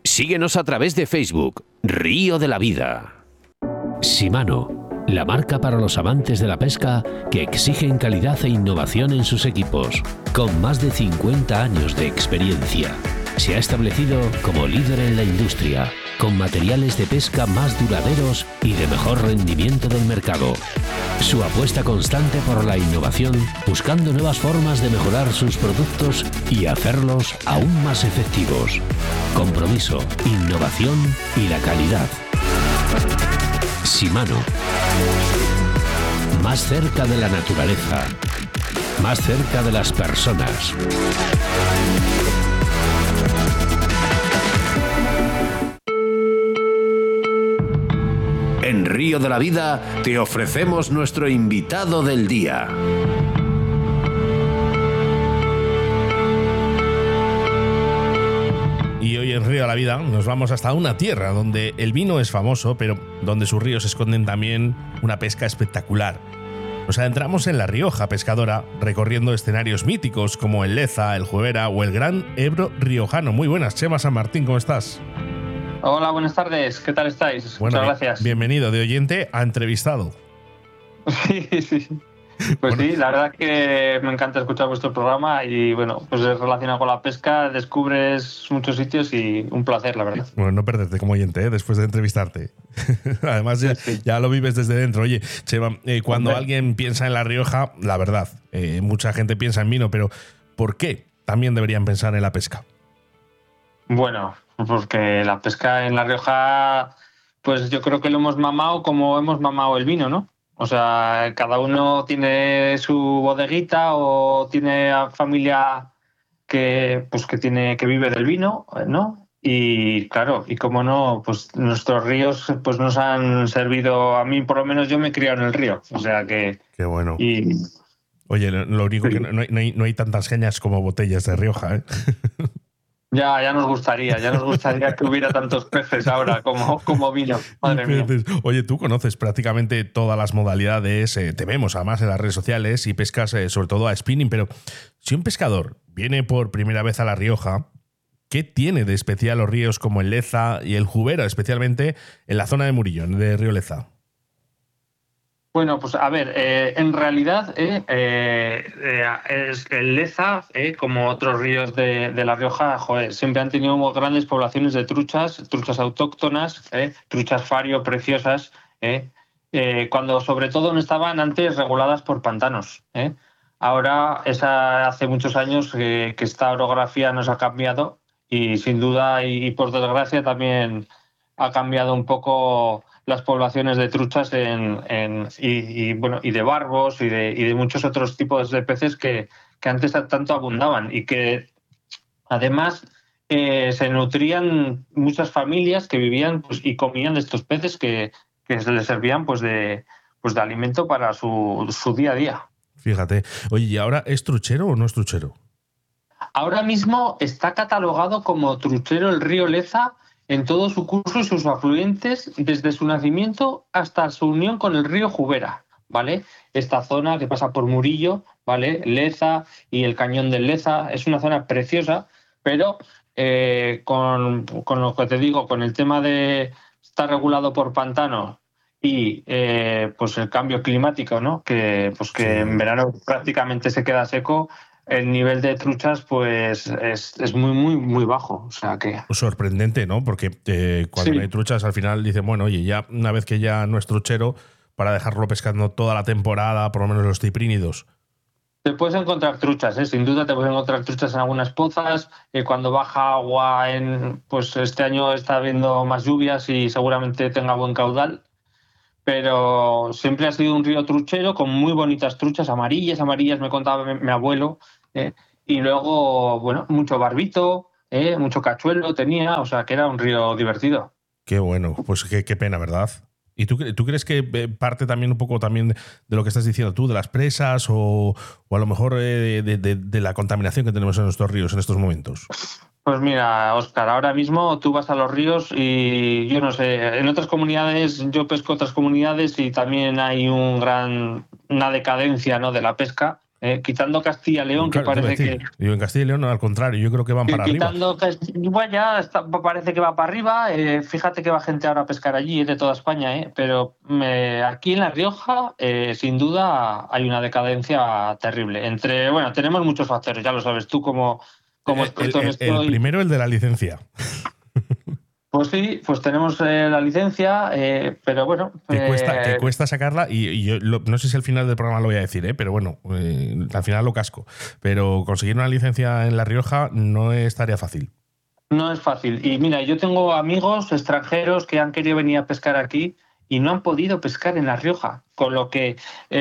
Síguenos a través de Facebook, Río de la Vida. Shimano, la marca para los amantes de la pesca que exigen calidad e innovación en sus equipos. Con más de 50 años de experiencia, se ha establecido como líder en la industria, con materiales de pesca más duraderos y de mejor rendimiento del mercado. Su apuesta constante por la innovación, buscando nuevas formas de mejorar sus productos y hacerlos aún más efectivos. Compromiso, innovación y la calidad. Shimano. Más cerca de la naturaleza. Más cerca de las personas. En Río de la Vida te ofrecemos nuestro invitado del día. Y hoy en Río de la Vida nos vamos hasta una tierra donde el vino es famoso, pero donde sus ríos esconden también una pesca espectacular. Nos adentramos en La Rioja pescadora, recorriendo escenarios míticos como el Leza, el Juevera o el Gran Ebro riojano. Muy buenas, Chema San Martín, ¿cómo estás? Hola, buenas tardes. ¿Qué tal estáis? Bueno, muchas gracias. Bienvenido de oyente a entrevistado. Sí. Pues bueno. Sí, la verdad que me encanta escuchar vuestro programa y bueno, pues es relacionado con la pesca, descubres muchos sitios y un placer, la verdad. Bueno, no perderte como oyente, después de entrevistarte. Además ya lo vives desde dentro. Oye, Chema, cuando alguien piensa en La Rioja, la verdad, mucha gente piensa en vino, pero ¿por qué también deberían pensar en la pesca? Bueno, porque la pesca en La Rioja, pues yo creo que lo hemos mamado como hemos mamado el vino, ¿no? O sea, cada uno tiene su bodeguita o tiene familia que vive del vino, ¿no? Y claro, y como no, pues nuestros ríos pues nos han servido, a mí por lo menos yo me he criado en el río, o sea que... Qué bueno. Y... Oye, lo único que no hay tantas geñas como botellas de Rioja, ¿eh? Ya nos gustaría que hubiera tantos peces ahora como vino. Madre mía. Oye, tú conoces prácticamente todas las modalidades, te vemos además en las redes sociales y pescas sobre todo a spinning, pero si un pescador viene por primera vez a La Rioja, ¿qué tiene de especial los ríos como el Leza y el Juevera, especialmente en la zona de Murillo, de Río Leza? Bueno, pues a ver, en realidad es el Leza, como otros ríos de La Rioja, siempre han tenido grandes poblaciones de truchas autóctonas, truchas fario preciosas, cuando sobre todo no estaban antes reguladas por pantanos. Ahora, hace muchos años que esta orografía nos ha cambiado y sin duda y por desgracia también ha cambiado un poco las poblaciones de truchas y de barbos y de muchos otros tipos de peces que antes tanto abundaban y que además se nutrían muchas familias que vivían pues, y comían de estos peces que se les servían pues de alimento para su día a día. Fíjate. Oye, ¿y ahora es truchero o no es truchero? Ahora mismo está catalogado como truchero el río Leza en todo su curso y sus afluentes desde su nacimiento hasta su unión con el río Juevera, ¿vale? Esta zona que pasa por Murillo, ¿vale? Leza y el cañón del Leza es una zona preciosa, pero con lo que te digo, con el tema de estar regulado por pantano y pues el cambio climático, ¿no? Que en verano prácticamente se queda seco. El nivel de truchas pues es muy bajo, o sea que... Sorprendente, ¿no? Porque cuando no hay truchas al final dicen, bueno, oye, ya una vez que ya no es truchero, para dejarlo pescando toda la temporada, por lo menos los ciprínidos. Te puedes encontrar truchas, sin duda te puedes encontrar truchas en algunas pozas, cuando baja agua, pues este año está habiendo más lluvias y seguramente tenga buen caudal, pero siempre ha sido un río truchero con muy bonitas truchas, amarillas, me contaba mi abuelo, y luego, bueno, mucho barbito, mucho cachuelo tenía, o sea que era un río divertido. Qué bueno, pues qué pena, ¿verdad? ¿Y tú crees que parte también un poco también de lo que estás diciendo tú, de las presas o a lo mejor de la contaminación que tenemos en nuestros ríos en estos momentos? Pues mira, Óscar, ahora mismo tú vas a los ríos y yo no sé, en otras comunidades, yo pesco otras comunidades y también hay una decadencia, ¿no?, de la pesca, Quitando Castilla y León, Claro, que parece que... Yo en Castilla y León, al contrario, yo creo que van para arriba. Igual ya parece que va para arriba. Fíjate que va gente ahora a pescar allí, de toda España, pero aquí en La Rioja, sin duda, hay una decadencia terrible. Tenemos muchos factores, ya lo sabes tú como experto en esto. El primero, el de la licencia. Pues sí, pues tenemos la licencia, pero bueno... Que cuesta sacarla y yo no sé si al final del programa lo voy a decir, pero bueno, al final lo casco. Pero conseguir una licencia en La Rioja no es tarea fácil. No es fácil. Y mira, yo tengo amigos extranjeros que han querido venir a pescar aquí y no han podido pescar en La Rioja, con lo que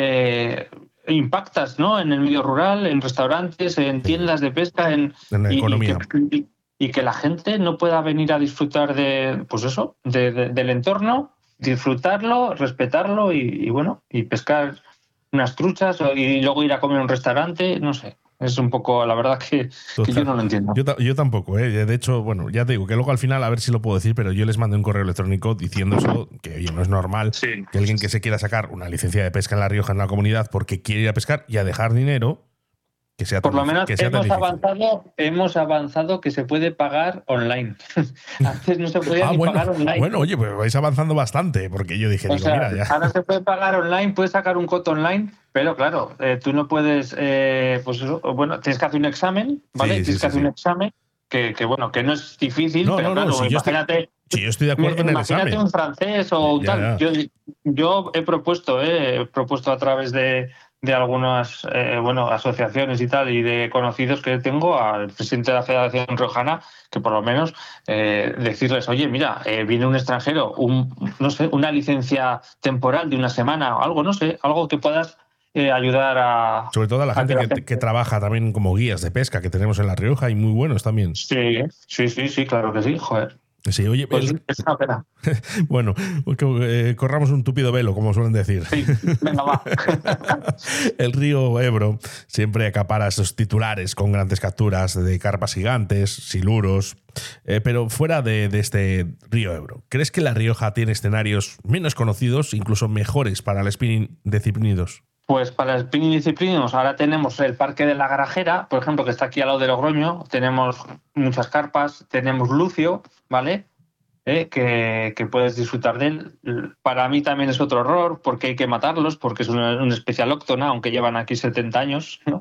impactas, ¿no?, en el medio rural, en restaurantes, en tiendas de pesca, en la economía. Y que la gente no pueda venir a disfrutar de, pues eso, del entorno, disfrutarlo, respetarlo y pescar unas truchas y luego ir a comer a un restaurante, no sé. Es un poco, la verdad, que yo no lo entiendo. Yo tampoco, ¿eh? De hecho, bueno, ya te digo que luego al final, a ver si lo puedo decir, pero yo les mandé un correo electrónico diciendo eso, que oye, no es normal que alguien que se quiera sacar una licencia de pesca en La Rioja, en la comunidad, porque quiere ir a pescar y a dejar dinero, que sea por lo menos hemos avanzado que se puede pagar online. Antes no se podía ni pagar online. Bueno, oye, pues vais avanzando bastante, porque yo dije, mira, ya. Ahora se puede pagar online, puedes sacar un coto online, pero claro, tú no puedes, pues eso, bueno, tienes que hacer un examen, ¿vale? Tienes que hacer un examen que no es difícil, pero claro, si imagínate. Yo estoy de acuerdo en el examen. Imagínate un francés o tal. Yo he propuesto a través de algunas asociaciones y tal, y de conocidos que tengo, al presidente de la Federación Riojana, que por lo menos decirles, oye, mira, viene un extranjero, una licencia temporal de una semana o algo, no sé, algo que puedas ayudar a... Sobre todo a la gente que trabaja también como guías de pesca, que tenemos en La Rioja, y muy buenos también. Sí, claro que sí, joder. Sí, oye, pues es una pena. Bueno, corramos un tupido velo, como suelen decir. Sí, venga, va. El río Ebro siempre acapara esos titulares con grandes capturas de carpas gigantes, siluros. Pero fuera de este río Ebro, ¿crees que La Rioja tiene escenarios menos conocidos, incluso mejores para el spinning de ciprinidos? Pues para el spinning de ciprinidos ahora tenemos el Parque de la Garajera, por ejemplo, que está aquí al lado de Logroño. Tenemos muchas carpas, tenemos Lucio, ¿vale? Que puedes disfrutar de él. Para mí también es otro error, porque hay que matarlos, porque es una especie alóctona, aunque llevan aquí 70 años, ¿no?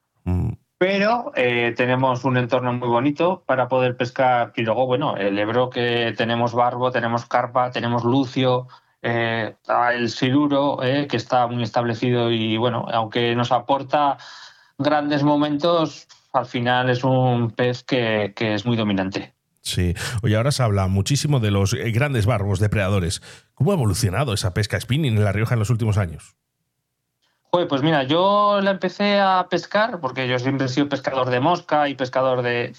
Pero tenemos un entorno muy bonito para poder pescar. Y luego, bueno, el Ebro, que tenemos barbo, tenemos carpa, tenemos lucio, el siluro, que está muy establecido y, bueno, aunque nos aporta grandes momentos, al final es un pez que es muy dominante. Sí. Oye, ahora se habla muchísimo de los grandes barbos depredadores. ¿Cómo ha evolucionado esa pesca spinning en La Rioja en los últimos años? Pues mira, yo la empecé a pescar porque yo siempre he sido pescador de mosca y pescador de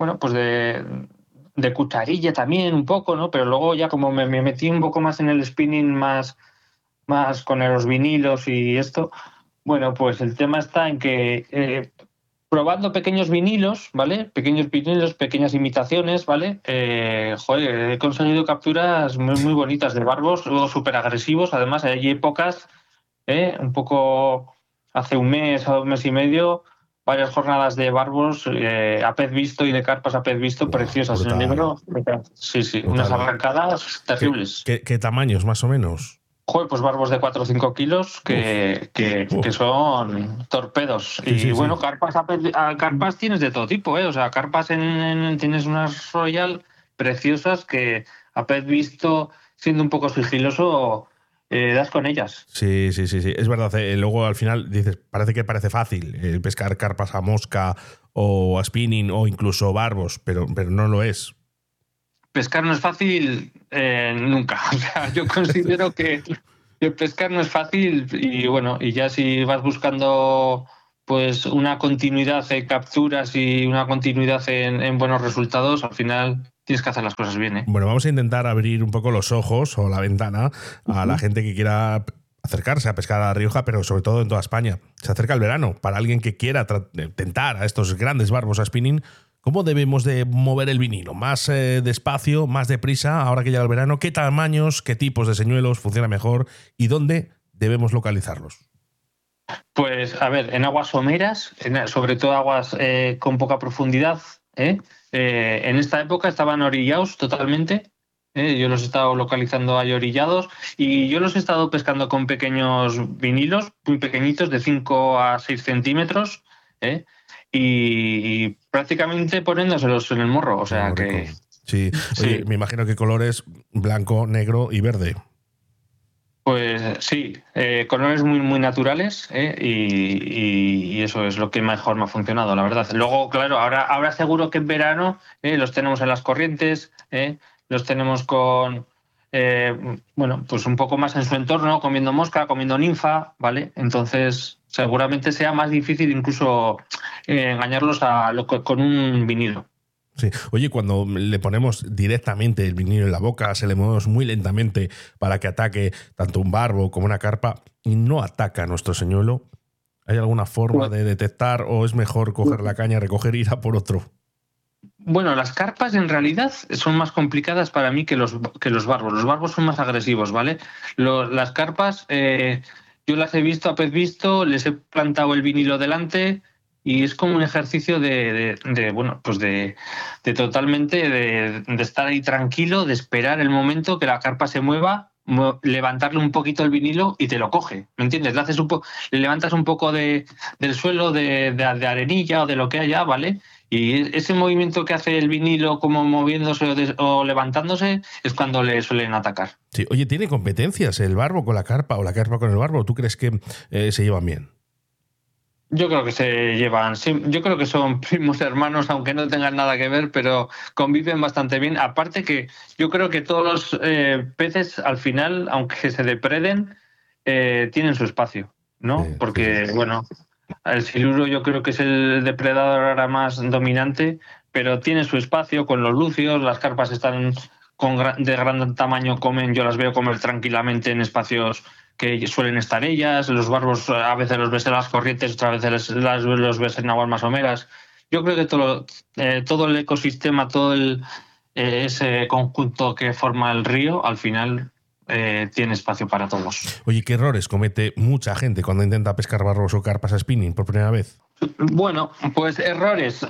cucharilla también un poco, ¿no? Pero luego ya como me metí un poco más en el spinning, más con los vinilos y esto, bueno, pues el tema está en que probando pequeños vinilos, ¿vale? Pequeños vinilos, pequeñas imitaciones, ¿vale? He conseguido capturas muy, muy bonitas de barbos, luego súper agresivos. Además, hay épocas, un poco hace un mes o 2 meses y medio, varias jornadas de barbos a pez visto y de carpas a pez visto preciosas brutal. En el libro. Sí, brutal. Unas arrancadas terribles. ¿Qué tamaños más o menos? Pues barbos de 4 o 5 kilos que son torpedos. Sí, bueno, carpas tienes de todo tipo, O sea, carpas tienes unas Royal preciosas que a pez visto, siendo un poco sigiloso, das con ellas. Sí. Es verdad. Luego al final dices, parece fácil pescar carpas a mosca o a spinning o incluso barbos, pero no lo es. Pescar no es fácil nunca. O sea, yo considero que pescar no es fácil y bueno, y ya si vas buscando pues una continuidad en capturas y una continuidad en buenos resultados, al final tienes que hacer las cosas bien, Bueno, vamos a intentar abrir un poco los ojos o la ventana a la gente que quiera acercarse a pescar a La Rioja, pero sobre todo en toda España. Se acerca el verano. Para alguien que quiera tentar a estos grandes barbos a spinning, ¿cómo debemos de mover el vinilo? ¿Más despacio, más deprisa, ahora que llega el verano? ¿Qué tamaños, qué tipos de señuelos funciona mejor y dónde debemos localizarlos? Pues a ver, en aguas someras, sobre todo aguas con poca profundidad, en esta época estaban orillados totalmente. Yo los he estado localizando ahí orillados y yo los he estado pescando con pequeños vinilos, muy pequeñitos, de 5 a 6 centímetros, y prácticamente poniéndoselos en el morro. O sea que... Sí. Oye, me imagino que colores blanco, negro y verde. Pues sí, colores muy, muy naturales, y eso es lo que mejor me ha funcionado, la verdad. Luego, claro, ahora seguro que en verano los tenemos en las corrientes, los tenemos con, bueno, pues un poco más en su entorno, comiendo mosca, comiendo ninfa, ¿vale? Entonces, seguramente sea más difícil incluso engañarlos con un vinilo. Sí. Oye, cuando le ponemos directamente el vinilo en la boca, se le movemos muy lentamente para que ataque tanto un barbo como una carpa y no ataca a nuestro señuelo, ¿hay alguna forma de detectar o es mejor coger la caña, recoger e ir a por otro? Bueno, las carpas en realidad son más complicadas para mí que los barbos. Los barbos son más agresivos, ¿vale? Las carpas, yo las he visto a pez visto, les he plantado el vinilo delante y es como un ejercicio bueno, pues de totalmente de estar ahí tranquilo, de esperar el momento que la carpa se mueva, levantarle un poquito el vinilo y te lo coge, ¿me entiendes? Le levantas un poco del suelo, de arenilla o de lo que haya, ¿vale? Y ese movimiento que hace el vinilo como moviéndose o levantándose es cuando le suelen atacar. Sí. Oye, ¿tiene competencias el barbo con la carpa o la carpa con el barbo? ¿Tú crees que se llevan bien? Yo creo que se llevan, sí, yo creo que son primos hermanos, aunque no tengan nada que ver, pero conviven bastante bien. Aparte que yo creo que todos los peces al final, aunque se depreden, tienen su espacio, ¿no? Porque, bueno, el siluro yo creo que es el depredador ahora más dominante, pero tiene su espacio con los lucios, las carpas están de gran tamaño, yo las veo comer tranquilamente en espacios que suelen estar ellas, los barbos a veces los ves en las corrientes, otras veces los ves en aguas más someras. Yo creo que todo el ecosistema, ese conjunto que forma el río, al final tiene espacio para todos. Oye, ¿qué errores comete mucha gente cuando intenta pescar barbos o carpas a spinning por primera vez? Bueno, pues errores.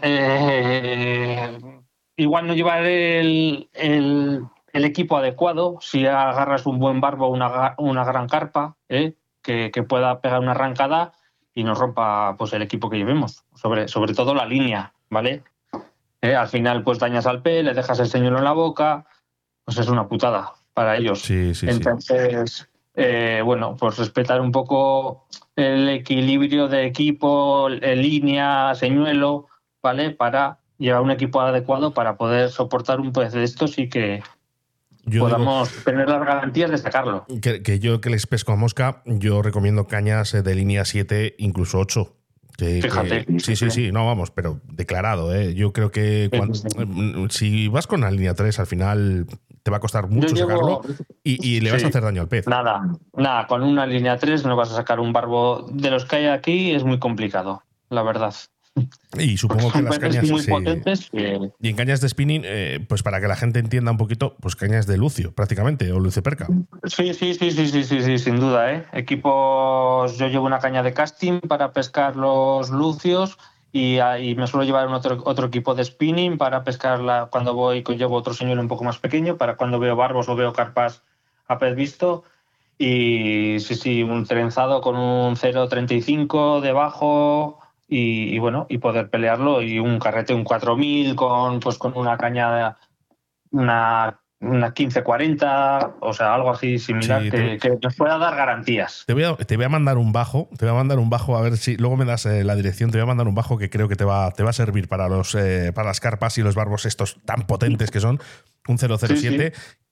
Igual no llevar el equipo adecuado. Si agarras un buen barbo o una gran carpa, que pueda pegar una arrancada y nos rompa pues el equipo que llevemos, sobre todo la línea, ¿vale? Al final pues dañas al pez, le dejas el señuelo en la boca, pues es una putada para ellos. Sí. Entonces, bueno, pues respetar un poco el equilibrio de equipo, línea, señuelo, ¿vale? Para llevar un equipo adecuado para poder soportar un pez de estos y que podamos tener las garantías de sacarlo. Que yo que les pesco a mosca, yo recomiendo cañas de línea 7, incluso 8. Fíjate. Sí, no, vamos, pero declarado, ¿eh? Yo creo que si vas con la línea 3, al final te va a costar mucho sacarlo y le vas a hacer daño al pez. Nada, con una línea 3 no vas a sacar un barbo. De los que hay aquí es muy complicado, la verdad. Y supongo que las cañas muy potentes. Y en cañas de spinning, pues para que la gente entienda un poquito, pues cañas de lucio, prácticamente, o lucio perca. Sí, sin duda, Equipos, yo llevo una caña de casting para pescar los lucios y me suelo llevar otro equipo de spinning para pescar cuando llevo otro señuelo un poco más pequeño, para cuando veo barbos o veo carpas a pez visto. Y sí, un trenzado con un 0.35 debajo. Y bueno, y poder pelearlo, y un carrete, un 4000 con una caña, una 1540, o sea, algo así similar, sí, que nos pueda dar garantías. Te voy a mandar un bajo, a ver si luego me das la dirección. Te voy a mandar un bajo que creo que te va a servir para las carpas y los barbos estos tan potentes que son. Un 007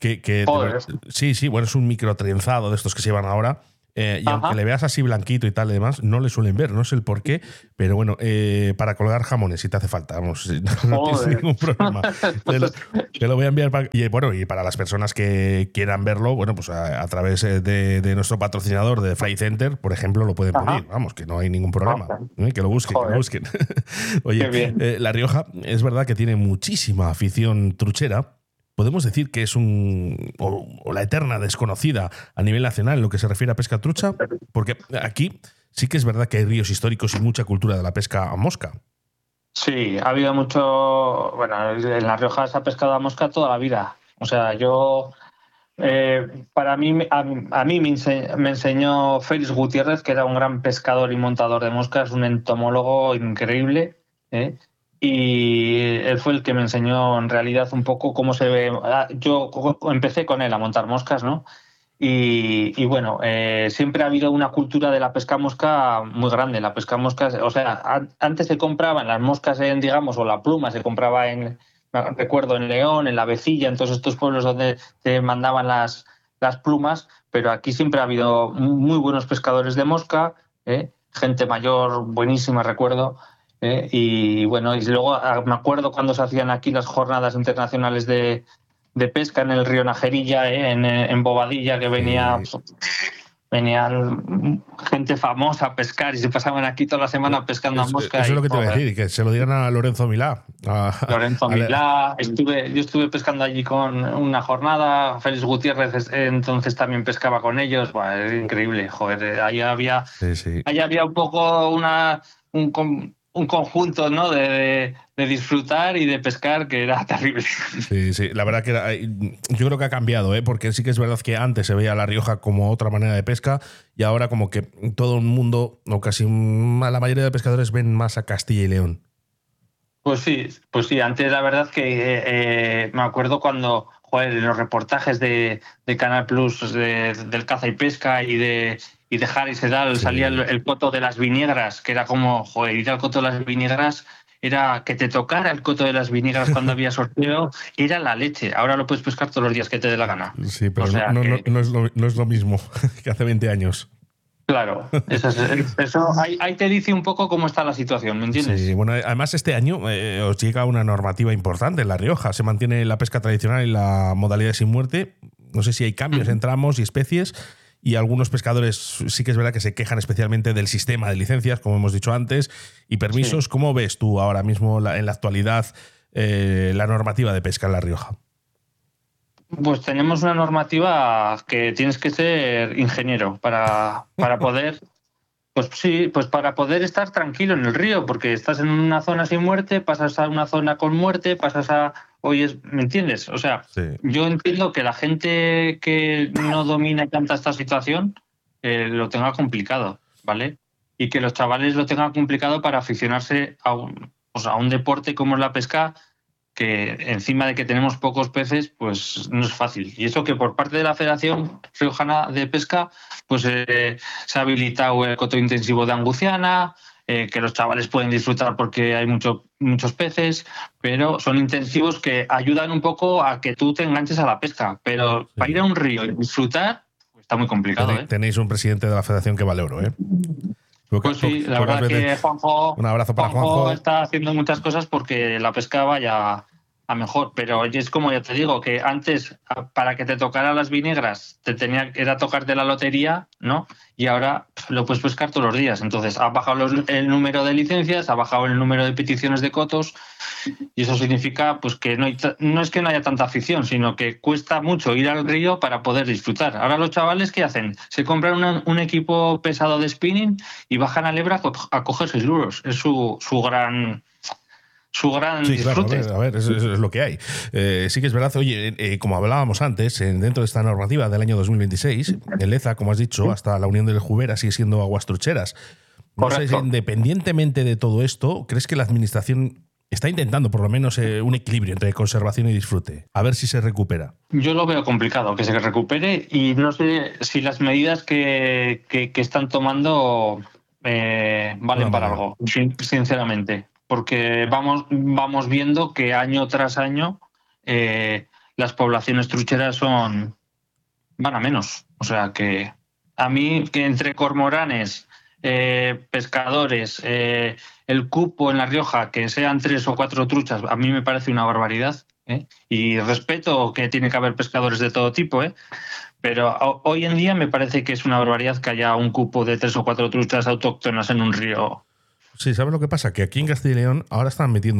sí. Bueno, es un micro trenzado de estos que se llevan ahora. Y aunque le veas así blanquito y tal y demás, no le suelen ver, no sé el por qué, pero bueno, para colgar jamones si te hace falta, vamos, no tienes ningún problema. Te lo voy a enviar y para las personas que quieran verlo, bueno, pues a través de nuestro patrocinador de Fly Center, por ejemplo, lo pueden pedir, vamos, que no hay ningún problema, que lo busquen. Oye, La Rioja es verdad que tiene muchísima afición truchera. ¿Podemos decir que es o la eterna desconocida a nivel nacional en lo que se refiere a pesca trucha? Porque aquí sí que es verdad que hay ríos históricos y mucha cultura de la pesca a mosca. Sí, ha habido mucho... Bueno, en La Rioja se ha pescado a mosca toda la vida. O sea, yo... para mí, a mí me enseñó Félix Gutiérrez, que era un gran pescador y montador de moscas, un entomólogo increíble, ¿eh? Y él fue el que me enseñó en realidad un poco cómo se ve. Yo empecé con él a montar moscas, ¿no? Y bueno, siempre ha habido una cultura de la pesca mosca muy grande. La pesca mosca, o sea, antes se compraban las moscas digamos, o la pluma se compraba recuerdo, en León, en La Vecilla, en todos estos pueblos donde se mandaban las plumas, pero aquí siempre ha habido muy buenos pescadores de mosca, gente mayor, buenísima, recuerdo. Y bueno, y luego me acuerdo cuando se hacían aquí las jornadas internacionales de pesca en el río Najerilla, en Bobadilla, que venían gente famosa a pescar y se pasaban aquí toda la semana pescando a mosca. Eso es lo que te iba a decir, que se lo digan a Lorenzo Milá. Milá, yo estuve pescando allí con una jornada, Félix Gutiérrez entonces también pescaba con ellos. Bueno, es increíble, joder, ahí había un poco un conjunto, ¿no? de disfrutar y de pescar que era terrible. Sí, la verdad que yo creo que ha cambiado, porque sí que es verdad que antes se veía La Rioja como otra manera de pesca y ahora como que todo el mundo, o casi la mayoría de pescadores, ven más a Castilla y León. Pues sí, antes la verdad que me acuerdo cuando, en los reportajes de Canal Plus del caza y pesca y de Harry Sedal salía el coto de las viñegras, que era como, ir al coto de las viñegras, era que te tocara el coto de las viñegras cuando había sorteo, era la leche. Ahora lo puedes pescar todos los días que te dé la gana. Sí, pero no es lo mismo que hace 20 años. Claro, eso ahí te dice un poco cómo está la situación, ¿me entiendes? Sí, bueno, además este año os llega una normativa importante en La Rioja. Se mantiene la pesca tradicional y la modalidad sin muerte. No sé si hay cambios en tramos y especies, y algunos pescadores sí que es verdad que se quejan especialmente del sistema de licencias, como hemos dicho antes, y permisos. Sí. ¿Cómo ves tú ahora mismo en la actualidad la normativa de pesca en La Rioja? Pues tenemos una normativa que tienes que ser ingeniero para poder, pues para poder estar tranquilo en el río, porque estás en una zona sin muerte, pasas a una zona con muerte, ¿me entiendes? O sea, sí. Yo entiendo que la gente que no domina tanta esta situación lo tenga complicado, ¿vale? Y que los chavales lo tengan complicado para aficionarse a un deporte como es la pesca, que encima de que tenemos pocos peces, pues no es fácil. Y eso que por parte de la Federación Riojana de Pesca, pues se ha habilitado el coto intensivo de Anguciana, que los chavales pueden disfrutar porque hay muchos peces, pero son intensivos que ayudan un poco a que tú te enganches a la pesca. Pero sí, para ir a un río y disfrutar, pues está muy complicado. Tenéis un presidente de la Federación que vale oro, ¿eh? Pues sí, la verdad que Juanjo, un abrazo para Juanjo está haciendo muchas cosas porque la pesca vaya a mejor, pero es como ya te digo, que antes para que te tocaran las vinegras era tocarte la lotería, ¿no? Y ahora lo puedes pescar todos los días. Entonces ha bajado el número de licencias, ha bajado el número de peticiones de cotos, y eso significa pues que no es que no haya tanta afición, sino que cuesta mucho ir al río para poder disfrutar. Ahora los chavales, ¿qué hacen? Se compran un equipo pesado de spinning y bajan al Ebro a coger 6 euros. Es su gran disfrute. Claro, a ver, eso es lo que hay. Sí que es verdad, oye, como hablábamos antes, dentro de esta normativa del año 2026, el EZA, como has dicho, hasta la Unión del Jubera sigue siendo aguas trucheras. No sé si, independientemente de todo esto, ¿crees que la administración está intentando por lo menos un equilibrio entre conservación y disfrute? A ver si se recupera. Yo lo veo complicado que se recupere, y no sé si las medidas que están tomando valen para algo, sinceramente. Porque vamos viendo que año tras año las poblaciones trucheras van a menos. O sea que a mí, que entre cormoranes, pescadores, el cupo en La Rioja, que sean 3 o 4 truchas, a mí me parece una barbaridad. Y respeto que tiene que haber pescadores de todo tipo, pero hoy en día me parece que es una barbaridad que haya un cupo de 3 o 4 truchas autóctonas en un río. Sí, ¿sabes lo que pasa? Que aquí en Castilla y León ahora están metiendo